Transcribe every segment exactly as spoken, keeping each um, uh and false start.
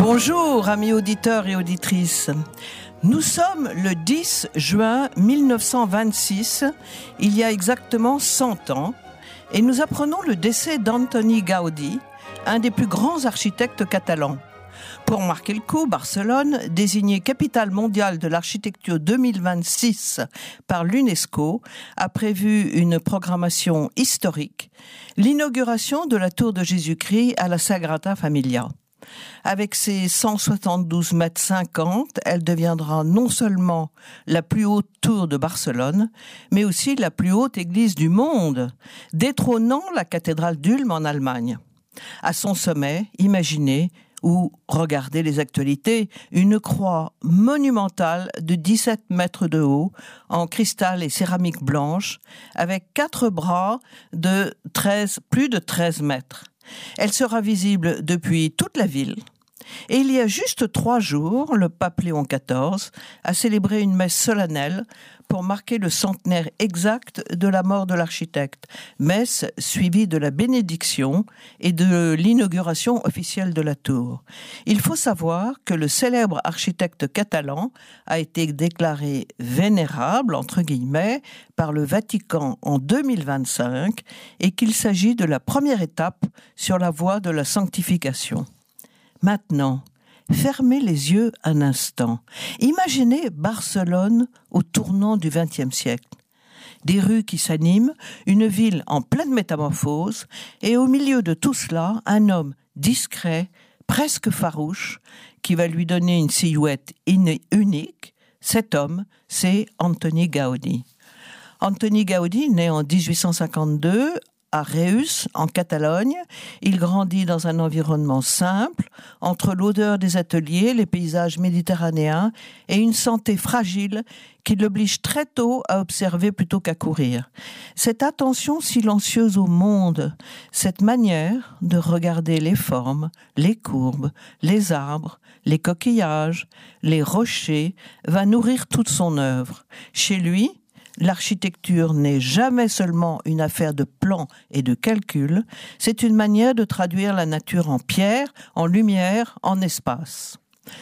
Bonjour, amis auditeurs et auditrices. Nous sommes le dix juin mille neuf cent vingt-six, il y a exactement cent ans, et nous apprenons le décès d'Antoni Gaudí, un des plus grands architectes catalans. Pour marquer le coup, Barcelone, désignée capitale mondiale de l'architecture deux mille vingt-six par l'UNESCO, a prévu une programmation historique, l'inauguration de la tour de Jésus-Christ à la Sagrada Familia. Avec ses cent soixante-douze mètres cinquante, elle deviendra non seulement la plus haute tour de Barcelone, mais aussi la plus haute église du monde, détrônant la cathédrale d'Ulm en Allemagne. À son sommet, imaginez, ou regardez les actualités, une croix monumentale de dix-sept mètres de haut, en cristal et céramique blanche, avec quatre bras de treize, plus de treize mètres. Elle sera visible depuis toute la ville. Et il y a juste trois jours, le pape Léon quatorze a célébré une messe solennelle pour marquer le centenaire exact de la mort de l'architecte. Messe suivie de la bénédiction et de l'inauguration officielle de la tour. Il faut savoir que le célèbre architecte catalan a été déclaré vénérable, entre guillemets, par le Vatican en deux mille vingt-cinq et qu'il s'agit de la première étape sur la voie de la sanctification. Maintenant, fermez les yeux un instant. Imaginez Barcelone au tournant du vingtième siècle. Des rues qui s'animent, une ville en pleine métamorphose, et au milieu de tout cela, un homme discret, presque farouche, qui va lui donner une silhouette unique. Cet homme, c'est Antoni Gaudí. Antoni Gaudí, né en dix-huit cent cinquante-deux, à Reus, en Catalogne. Il grandit dans un environnement simple, entre l'odeur des ateliers, les paysages méditerranéens et une santé fragile qui l'oblige très tôt à observer plutôt qu'à courir. Cette attention silencieuse au monde, cette manière de regarder les formes, les courbes, les arbres, les coquillages, les rochers, va nourrir toute son œuvre. Chez lui, l'architecture n'est jamais seulement une affaire de plan et de calcul, c'est une manière de traduire la nature en pierre, en lumière, en espace.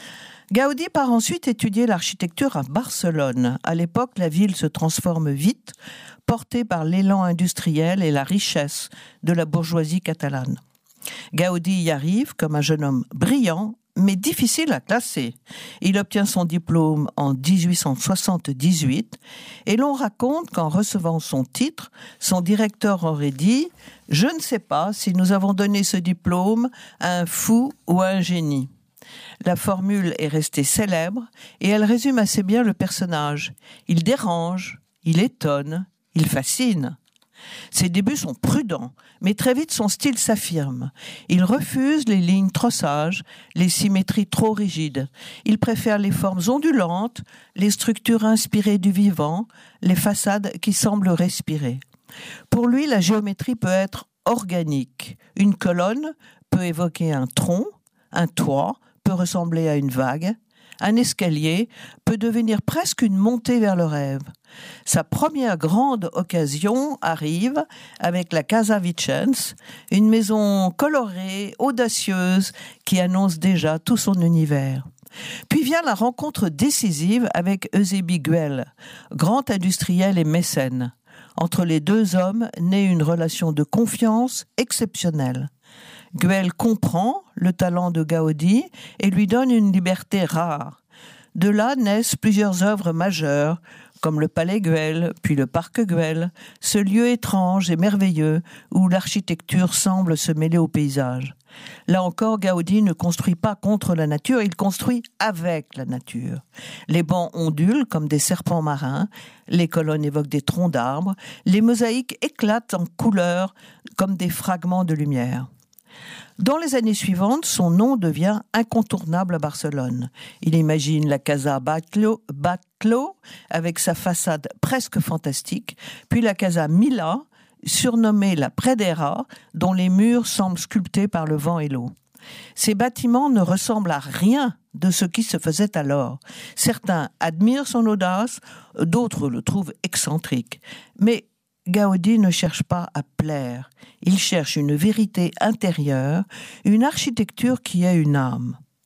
Gaudí part ensuite étudier l'architecture à Barcelone. À l'époque, la ville se transforme vite, portée par l'élan industriel et la richesse de la bourgeoisie catalane. Gaudí y arrive comme un jeune homme brillant, mais difficile à classer. Il obtient son diplôme en dix-huit cent soixante-dix-huit et l'on raconte qu'en recevant son titre, son directeur aurait dit « Je ne sais pas si nous avons donné ce diplôme à un fou ou à un génie ». La formule est restée célèbre et elle résume assez bien le personnage. Il dérange, il étonne, il fascine. Ses débuts sont prudents, mais très vite son style s'affirme. Il refuse les lignes trop sages, les symétries trop rigides. Il préfère les formes ondulantes, les structures inspirées du vivant, les façades qui semblent respirer. Pour lui, la géométrie peut être organique. Une colonne peut évoquer un tronc, un toit peut ressembler à une vague. Un escalier peut devenir presque une montée vers le rêve. Sa première grande occasion arrive avec la Casa Vicens, une maison colorée, audacieuse, qui annonce déjà tout son univers. Puis vient la rencontre décisive avec Eusébie Güell, grand industriel et mécène. Entre les deux hommes naît une relation de confiance exceptionnelle. Güell comprend le talent de Gaudí et lui donne une liberté rare. De là naissent plusieurs œuvres majeures, comme le Palais Güell, puis le Parc Güell, ce lieu étrange et merveilleux où l'architecture semble se mêler au paysage. Là encore, Gaudí ne construit pas contre la nature, il construit avec la nature. Les bancs ondulent comme des serpents marins, les colonnes évoquent des troncs d'arbres, les mosaïques éclatent en couleurs comme des fragments de lumière. Dans les années suivantes, son nom devient incontournable à Barcelone. Il imagine la Casa Batlló, Batlló avec sa façade presque fantastique, puis la Casa Milà, surnommée la Predera, dont les murs semblent sculptés par le vent et l'eau. Ces bâtiments ne ressemblent à rien de ce qui se faisait alors. Certains admirent son audace, d'autres le trouvent excentrique. Mais Gaudí ne cherche pas à plaire. Il cherche une vérité intérieure, une architecture qui a une âme.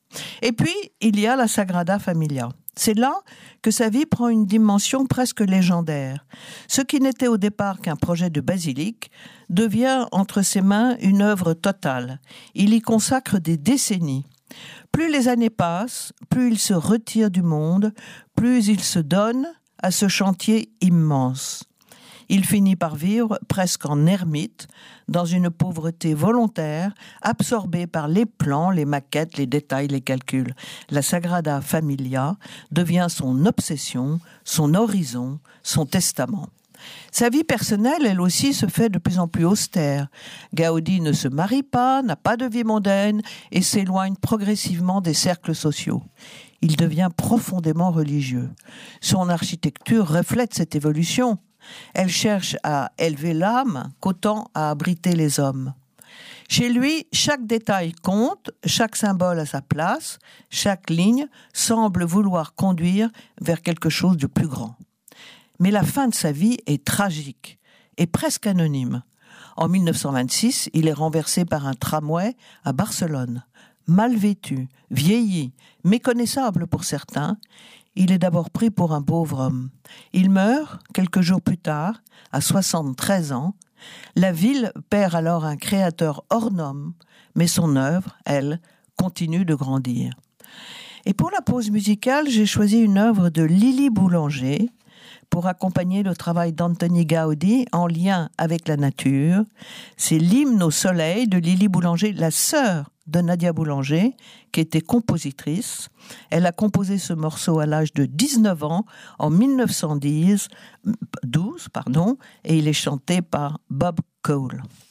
Et puis, il y a la Sagrada Familia. C'est là que sa vie prend une dimension presque légendaire. Ce qui n'était au départ qu'un projet de basilique devient entre ses mains une œuvre totale. Il y consacre des décennies. Plus les années passent, plus il se retire du monde, plus il se donne à ce chantier immense. Il finit par vivre presque en ermite, dans une pauvreté volontaire, absorbé par les plans, les maquettes, les détails, les calculs. La Sagrada Familia devient son obsession, son horizon, son testament. Sa vie personnelle, elle aussi, se fait de plus en plus austère. Gaudi ne se marie pas, n'a pas de vie mondaine et s'éloigne progressivement des cercles sociaux. Il devient profondément religieux. Son architecture reflète cette évolution. Elle cherche à élever l'âme qu'autant à abriter les hommes. Chez lui, chaque détail compte, chaque symbole a sa place, chaque ligne semble vouloir conduire vers quelque chose de plus grand. Mais la fin de sa vie est tragique et presque anonyme. En mille neuf cent vingt-six, il est renversé par un tramway à Barcelone. Mal vêtu, vieilli, méconnaissable pour certains, il est d'abord pris pour un pauvre homme. Il meurt quelques jours plus tard, à soixante-treize ans. La ville perd alors un créateur hors norme, mais son œuvre, elle, continue de grandir. Et pour la pause musicale, j'ai choisi une œuvre de Lili Boulanger pour accompagner le travail d'Antoni Gaudi en lien avec la nature. C'est l'hymne au soleil de Lili Boulanger, la sœur de Nadia Boulanger, qui était compositrice. Elle a composé ce morceau à l'âge de dix-neuf ans, en mille neuf cent douze, pardon, et il est chanté par Bob Cole.